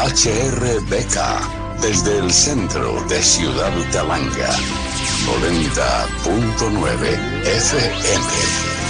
HRBK, desde el centro de Ciudad Talanga, 90.9 FM.